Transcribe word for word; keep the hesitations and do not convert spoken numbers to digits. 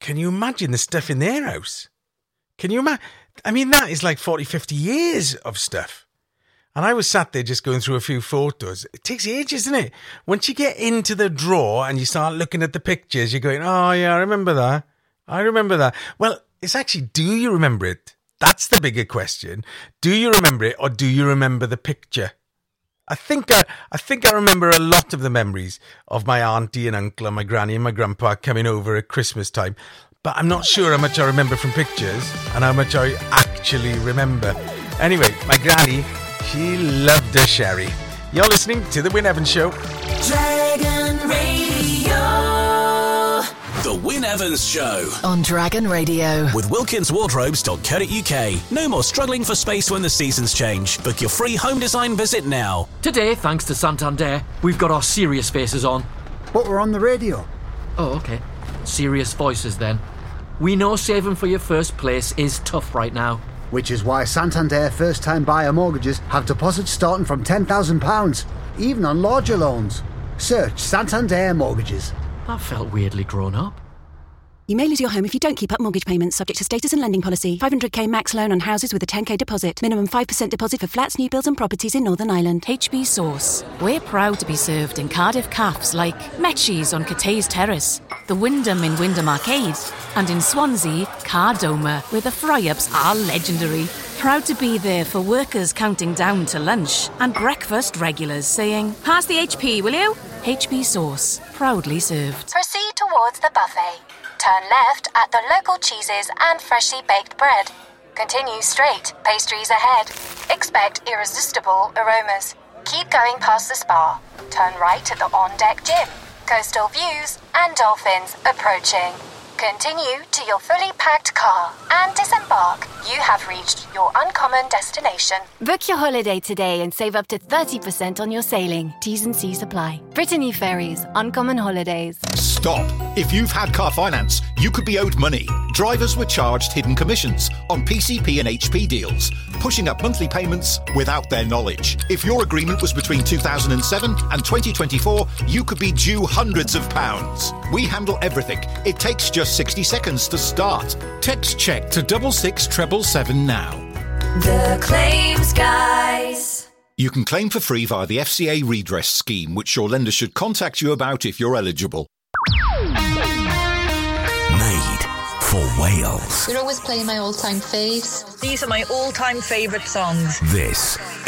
can you imagine the stuff in their house? Can you imagine? I mean, that is like forty, fifty years of stuff. And I was sat there just going through a few photos. It takes ages, doesn't it? Once you get into the drawer and you start looking at the pictures, you're going, oh, yeah, I remember that. I remember that. Well, it's actually, do you remember it? That's the bigger question. Do you remember it, or do you remember the picture? I think I, I think I remember a lot of the memories of my auntie and uncle and my granny and my grandpa coming over at Christmas time. But I'm not sure how much I remember from pictures and how much I actually remember. Anyway, my granny, she loved her sherry. You're listening to The Wyn Evans Show. Dragon Radio. The Wyn Evans Show. On Dragon Radio. With wilkins wardrobes dot co dot uk. No more struggling for space when the seasons change. Book your free home design visit now. Today, thanks to Santander, we've got our serious faces on. But we're on the radio. Oh, okay. Serious voices then. We know saving for your first place is tough right now. Which is why Santander first-time buyer mortgages have deposits starting from ten thousand pounds, even on larger loans. Search Santander Mortgages. That felt weirdly grown up. You may lose your home if you don't keep up mortgage payments, subject to status and lending policy. five hundred k max loan on houses with a ten k deposit. Minimum five percent deposit for flats, new builds and properties in Northern Ireland. H B Sauce. We're proud to be served in Cardiff Calfs like Metchie's on Cathays Terrace, the Wyndham in Wyndham Arcade, and in Swansea, Cardoma, where the fry-ups are legendary. Proud to be there for workers counting down to lunch and breakfast regulars saying, pass the H P, will you? H B Sauce. Proudly served. Proceed towards the buffet. Turn left at the local cheeses and freshly baked bread. Continue straight, pastries ahead. Expect irresistible aromas. Keep going past the spa. Turn right at the on-deck gym. Coastal views and dolphins approaching. Continue to your fully packed car and disembark. You have reached your uncommon destination. Book your holiday today and save up to thirty percent on your sailing. T's and C's apply. Brittany Ferries, Uncommon Holidays. Stop. If you've had car finance, you could be owed money. Drivers were charged hidden commissions on P C P and H P deals, pushing up monthly payments without their knowledge. If your agreement was between two thousand seven and twenty twenty-four, you could be due hundreds of pounds. We handle everything. It takes just sixty seconds to start. Text check to double six treble seven now. The Claims Guys. You can claim for free via the F C A redress scheme, which your lender should contact you about if you're eligible. Made for Wales. You're always playing my all-time faves. These are my all-time favourite songs. This